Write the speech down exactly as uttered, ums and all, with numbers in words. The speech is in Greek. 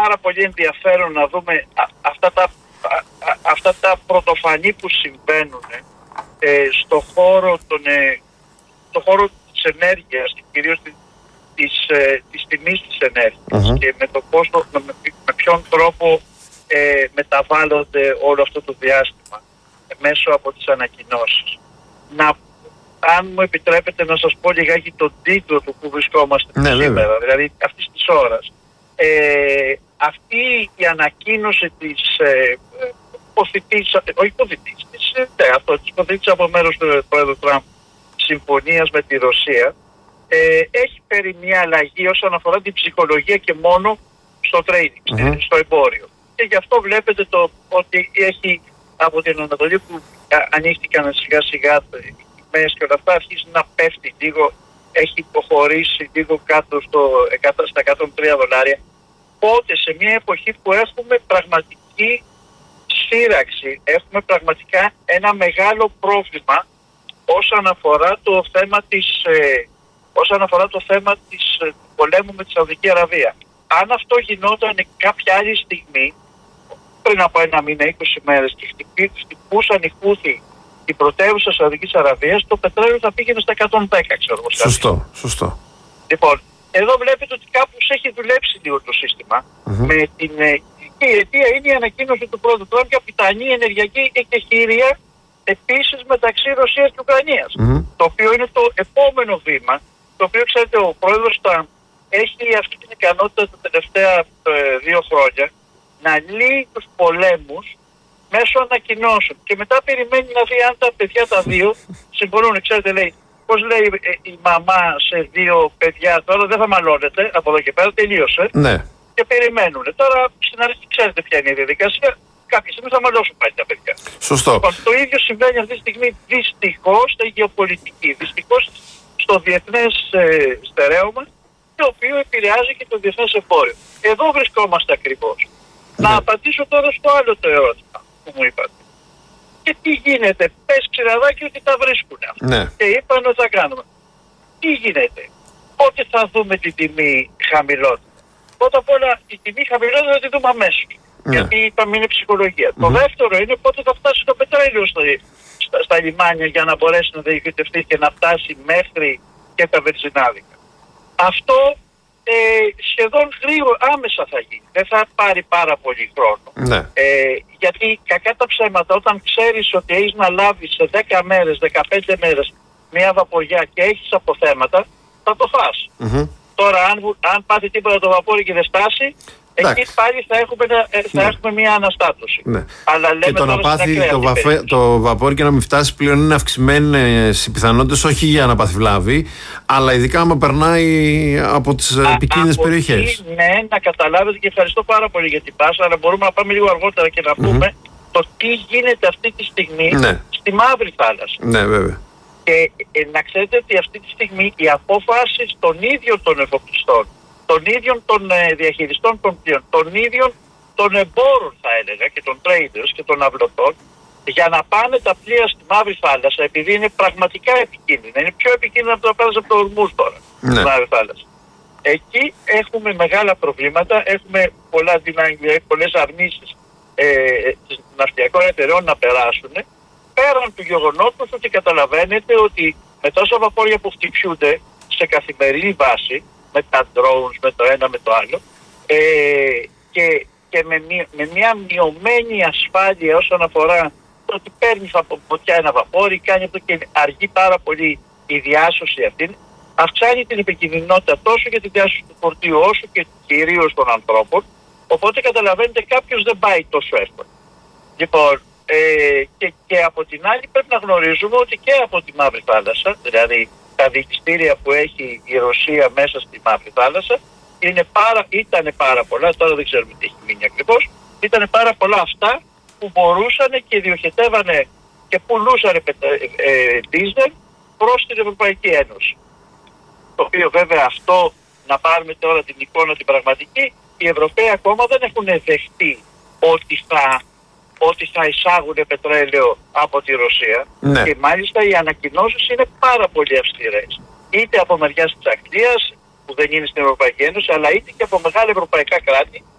πάρα πολύ ενδιαφέρον να δούμε α, αυτά, τα, α, α, αυτά τα πρωτοφανή που συμβαίνουν ε, στο χώρο, τον, ε, στο χώρο της ενέργειας και κυρίως της, της, ε, της τιμής της ενέργειας uh-huh. και με, το πώς, με, με ποιον τρόπο ε, μεταβάλλονται όλο αυτό το διάστημα ε, μέσω από τις ανακοινώσεις. Να, αν μου επιτρέπετε να σας πω λιγάκι τον τίτλο του που βρισκόμαστε ναι, σήμερα, βέβαια. Δηλαδή αυτής της ώρας. Ε, αυτή η ανακοίνωση της ε, υποθητής, όχι υποθητής, της, ναι, αυτό, της υποθητής από μέρους του Πρόεδρου Τραμπ συμφωνίας με τη Ρωσία ε, έχει φέρει μια αλλαγή όσον αφορά την ψυχολογία και μόνο στο trading, mm-hmm. στο εμπόριο. Και γι' αυτό βλέπετε το, ότι έχει από την Ανατολή που ανοίχτηκαν σιγά σιγά οι τιμές και όλα αυτά αρχίζει να πέφτει λίγο, έχει υποχωρήσει λίγο κάτω στο, στα εκατόν τρία δολάρια. Οπότε σε μια εποχή που έχουμε πραγματική σύραξη, έχουμε πραγματικά ένα μεγάλο πρόβλημα όσον αφορά το θέμα της, ε, όσον αφορά το θέμα της ε, πολέμου με τη Σαουδική Αραβία. Αν αυτό γινόταν κάποια άλλη στιγμή, πριν από ένα μήνα, είκοσι μέρες, και χτυπούσαν οι Χούθοι την πρωτεύουσα της Σαουδικής Αραβίας, το πετρέλαιο θα πήγαινε στα εκατόν δέκα, ξέρω εγώ. Σωστό, σωστό. Λοιπόν, εδώ βλέπετε ότι κάπου έχει δουλέψει λίγο το σύστημα. Mm-hmm. Με την, και η αιτία είναι η ανακοίνωση του πρώτου Τραμπ για πιθανή ενεργειακή εκεχηρία επίσης μεταξύ Ρωσίας και Ουκρανίας. Mm-hmm. Το οποίο είναι το επόμενο βήμα, το οποίο ξέρετε ο πρόεδρος Τραμπ έχει αυτή την ικανότητα τα τελευταία ε, δύο χρόνια να λύει τους πολέμους μέσω ανακοινώσεων. Και μετά περιμένει να δει αν τα παιδιά τα δύο συμφωνούν. Ξέρετε, λέει, πώς λέει ε, η μαμά σε δύο παιδιά, τώρα δεν θα μαλώνετε, από εδώ και πέρα τελείωσε. Ναι. Και περιμένουν. Τώρα στην αρχή ξέρετε ποια είναι η διαδικασία. Κάποια στιγμή θα μαλώσουν πάλι τα παιδιά. Σωστό. Λοιπόν, το ίδιο συμβαίνει αυτή τη στιγμή δυστυχώς στη γεωπολιτική. Δυστυχώς στο διεθνές ε, στερέωμα, το οποίο επηρεάζει και το διεθνές εμπόριο. Εδώ βρισκόμαστε ακριβώς. Ναι. Να απαντήσω τώρα στο άλλο το ερώτημα που μου είπατε. Και τι γίνεται, πες ξηραδάκι ότι τα βρίσκουν αυτά. Ναι. Και είπαν ότι θα κάνουμε. Τι γίνεται, πότε θα δούμε την τιμή χαμηλότερη. Πρώτα απ' όλα η τιμή χαμηλότερη θα τη δούμε αμέσως. Ναι. Γιατί είπαμε είναι ψυχολογία. Mm-hmm. Το δεύτερο είναι πότε θα φτάσει το πετρέλαιο στα, στα, στα λιμάνια για να μπορέσει να διοικητευτεί και να φτάσει μέχρι και τα βενζινάδικα. Αυτό ε, σχεδόν γρήγορα άμεσα θα γίνει. Δεν θα πάρει πάρα πολύ χρόνο. Ναι. Ε, γιατί κακά τα ψέματα, όταν ξέρεις ότι έχεις να λάβεις σε δέκα μέρες, δεκαπέντε μέρες μια βαποριά και έχεις αποθέματα, θα το φας. Mm-hmm. Τώρα αν, αν πάτε τίποτα το βαπόρι και δεν στάσει, εντάξει, εκεί πάλι θα έχουμε, θα ναι. έχουμε μια αναστάτωση. Ναι. Αλλά λέμε και το να πάθει το, βαφέ, το βαπόρι και να μην φτάσει πλέον είναι αυξημένες οι πιθανότητες, όχι για να πάθει βλάβη, αλλά ειδικά άμα περνάει από τις επικίνδυνες περιοχές. Ναι, να καταλάβετε και ευχαριστώ πάρα πολύ για την πάσα, αλλά μπορούμε να πάμε λίγο αργότερα και να mm-hmm. πούμε το τι γίνεται αυτή τη στιγμή ναι. στη Μαύρη Θάλασσα. Ναι, βέβαια. Και ε, να ξέρετε ότι αυτή τη στιγμή οι απόφασεις των ίδιων των εφοπλιστών, των ίδιων των ε, διαχειριστών των πλοίων, των ίδιων των εμπόρων θα έλεγα και των traders και των αυλωτών για να πάνε τα πλοία στη Μαύρη Θάλασσα, επειδή είναι πραγματικά επικίνδυνα. Είναι πιο επικίνδυνα από το πέρασε από το Ορμούζ τώρα, ναι. στη Μαύρη Θάλασσα. Εκεί έχουμε μεγάλα προβλήματα, έχουμε πολλά δυνάμια, πολλές αρνήσεις ε, ναυτιακών εταιρεών να περάσουν, πέραν του γεγονότος ότι καταλαβαίνετε ότι με τόσα βαπόρια που χτυπιούνται σε καθημερινή βάση, με τα drones, με το ένα με το άλλο, ε, και, και με, μια, με μια μειωμένη ασφάλεια όσον αφορά το ότι παίρνει από φωτιά ένα βαπόρι, κάνει αυτό και αργεί πάρα πολύ η διάσωση αυτή, αυξάνει την επικινδυνότητα τόσο για τη διάσωση του φορτίου όσο και κυρίως των ανθρώπων, οπότε καταλαβαίνετε κάποιος δεν πάει τόσο εύκολα. Λοιπόν, ε, και, και από την άλλη πρέπει να γνωρίζουμε ότι και από τη Μαύρη Θάλασσα, δηλαδή τα διοικητήρια που έχει η Ρωσία μέσα στη Μαύρη Θάλασσα, είναι πάρα, ήτανε πάρα πολλά, τώρα δεν ξέρουμε τι έχει μείνει ακριβώς, ήτανε πάρα πολλά αυτά που μπορούσαν και διοχετεύανε και πουλούσαν δίζελ προς την Ευρωπαϊκή Ένωση. Το οποίο βέβαια αυτό, να πάρουμε τώρα την εικόνα την πραγματική, οι Ευρωπαίοι ακόμα δεν έχουν δεχτεί ότι θα, ότι θα εισάγουν πετρέλαιο από τη Ρωσία. Ναι. Και μάλιστα οι ανακοινώσεις είναι πάρα πολύ αυστηρές. Είτε από μεριάς της Αγγλίας, που δεν είναι στην Ευρωπαϊκή Ένωση, αλλά είτε και από μεγάλα ευρωπαϊκά κράτη,